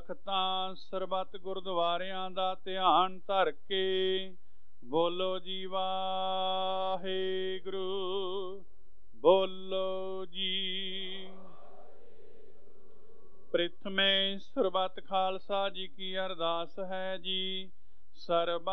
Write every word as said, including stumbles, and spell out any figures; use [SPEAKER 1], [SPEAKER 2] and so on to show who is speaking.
[SPEAKER 1] ਤਖਤਾਂ ਸਰਬੱਤ ਗੁਰਦੁਆਰਿਆਂ ਦਾ ਧਿਆਨ ਧਰ ਕੇ ਬੋਲੋ ਜੀ ਵਾਹਿਗੁਰੂ, ਬੋਲੋ ਜੀ। ਪ੍ਰਿਥਮੇ ਸਰਬੱਤ ਖਾਲਸਾ ਜੀ ਕੀ ਅਰਦਾਸ ਹੈ ਜੀ। ਸਰਬੱਤ